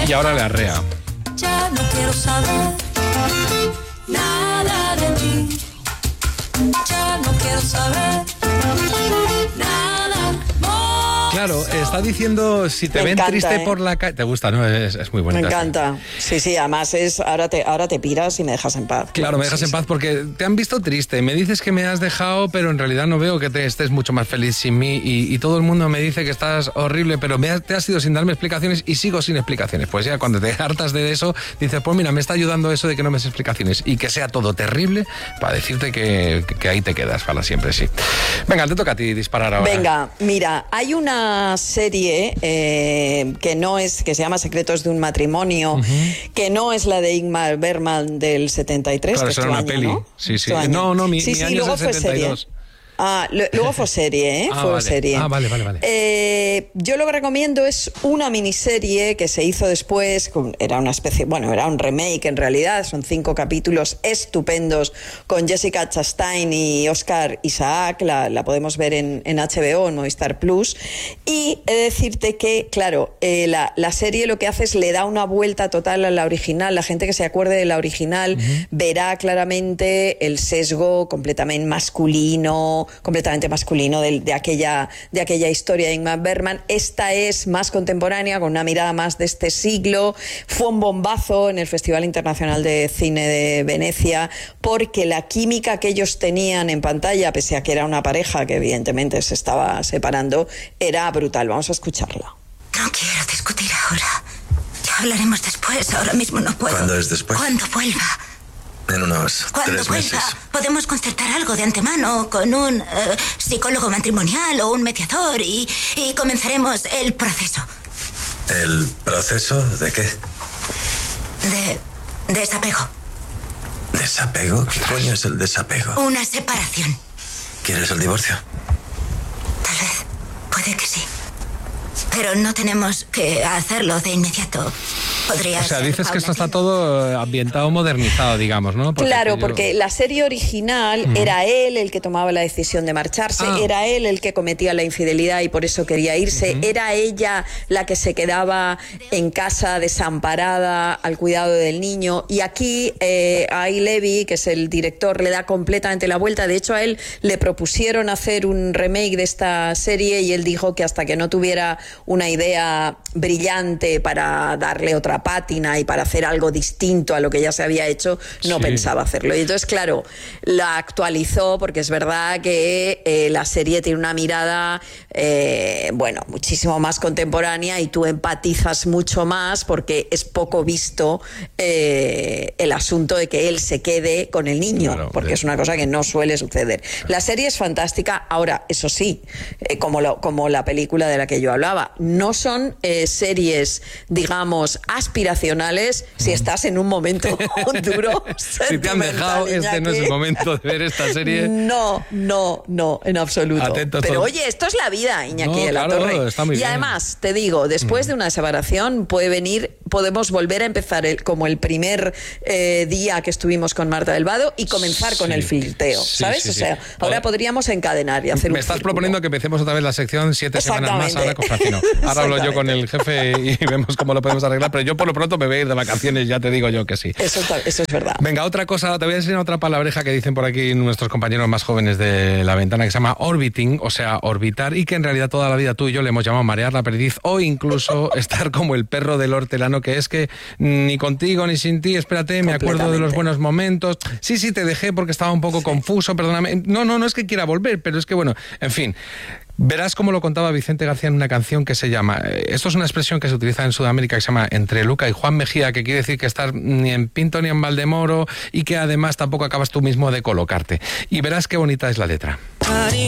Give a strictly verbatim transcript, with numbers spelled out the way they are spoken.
Y ahora le arrea. Ya no quiero saber nada de ti. Ya no quiero saber nada. Claro, está diciendo si te Me ven encanta, triste ¿eh? por la calle. Te gusta, ¿no? Es, es muy bonita. Me encanta. Sí, sí, además es ahora te, ahora te piras y me dejas en paz. Claro, me dejas sí, en paz sí. porque te han visto triste. Me dices que me has dejado, pero en realidad no veo que te estés mucho más feliz sin mí. Y, y todo el mundo me dice que estás horrible, pero me has, te has ido sin darme explicaciones y sigo sin explicaciones. Pues ya cuando te hartas de eso, dices, pues mira, me está ayudando eso de que no me des explicaciones y que sea todo terrible para decirte que, que ahí te quedas para siempre, sí. Venga, te toca a ti disparar ahora. Venga, mira, hay una serie eh, que no es, que se llama Secretos de un matrimonio, uh-huh. que no es la de Ingmar Bergman del setenta y tres, claro, que es tu era una año, peli. ¿no? Sí, sí. Tu No, no, mi, sí, mi sí, año luego es el setenta y dos. Fue serie. Ah, lo, luego fue serie, ¿eh? Ah, fue vale. serie. Ah, vale, vale, vale. Eh, yo lo que recomiendo es una miniserie que se hizo después, con, era una especie, bueno, era un remake en realidad, son cinco capítulos estupendos con Jessica Chastain y Oscar Isaac, la, la podemos ver en, en H B O, en Movistar Plus, y he de decirte que, claro, eh, la, la serie lo que hace es le da una vuelta total a la original, la gente que se acuerde de la original uh-huh. verá claramente el sesgo completamente masculino, completamente masculino de, de, aquella, de aquella historia de Ingmar Bergman. Esta es más contemporánea, con una mirada más de este siglo. Fue un bombazo en el Festival Internacional de Cine de Venecia, porque la química que ellos tenían en pantalla, pese a que era una pareja que evidentemente se estaba separando, era brutal. Vamos a escucharla. No quiero discutir ahora. Ya hablaremos después. Ahora mismo no puedo. ¿Cuándo es después? Cuando vuelva. En unos Cuando tres vuelva, meses. podemos concertar algo de antemano con un eh, psicólogo matrimonial o un mediador y, y comenzaremos el proceso. ¿El proceso de qué? De desapego. ¿Desapego? ¿Qué coño es el desapego? Una separación. ¿Quieres el divorcio? Tal vez. Puede que sí. Pero no tenemos que hacerlo de inmediato. Podría o sea, ser dices que esto está paulatino. todo ambientado, modernizado, digamos, ¿no? Porque claro, yo... porque la serie original uh-huh. era él el que tomaba la decisión de marcharse, ah. era él el que cometía la infidelidad y por eso quería irse, uh-huh. era ella la que se quedaba en casa desamparada al cuidado del niño, y aquí eh, Guy Levy, que es el director, le da completamente la vuelta. De hecho, a él le propusieron hacer un remake de esta serie y él dijo que hasta que no tuviera una idea brillante para darle otra pátina y para hacer algo distinto a lo que ya se había hecho, no sí. pensaba hacerlo. Y entonces, claro, la actualizó, porque es verdad que eh, la serie tiene una mirada, eh, bueno, muchísimo más contemporánea y tú empatizas mucho más porque es poco visto eh, el asunto de que él se quede con el niño, claro, porque es una cosa que no suele suceder. La serie es fantástica. Ahora, eso sí, eh, como, lo, como la película de la que yo hablaba, no son eh, series, digamos, aspiracionales si estás en un momento duro. Si te han dejado, Iñaki, este no es el momento de ver esta serie. No, no, no, en absoluto. Atentos Pero todos. oye, esto es la vida, Iñaki no, de la claro, Torre. Está muy y bien. además, te digo, después mm. de una separación puede venir, podemos volver a empezar el, como el primer eh, día que estuvimos con Marta del Vado y comenzar sí, con el flirteo, sí, ¿sabes? Sí, o sea, sí. ahora podríamos encadenar y hacer Me un estás círculo. proponiendo que empecemos otra vez la sección siete semanas más ahora con Francino. Ahora hablo yo con el jefe y vemos cómo lo podemos arreglar, pero yo por lo pronto me voy a ir de vacaciones, ya te digo yo que sí. Eso, eso es verdad. Venga, otra cosa, te voy a enseñar otra palabreja que dicen por aquí nuestros compañeros más jóvenes de La Ventana, que se llama orbiting, o sea, orbitar, y que en realidad toda la vida tú y yo le hemos llamado marear la perdiz o incluso estar como el perro del hortelano, que es que ni contigo ni sin ti, espérate, me acuerdo de los buenos momentos. Sí, sí, te dejé porque estaba un poco sí. confuso, perdóname. No, no, no es que quiera volver, pero es que bueno, en fin. Verás cómo lo contaba Vicente García en una canción que se llama, esto es una expresión que se utiliza en Sudamérica que se llama entre Luca y Juan Mejía, que quiere decir que estar ni en Pinto ni en Valdemoro y que además tampoco acabas tú mismo de colocarte. Y verás qué bonita es la letra.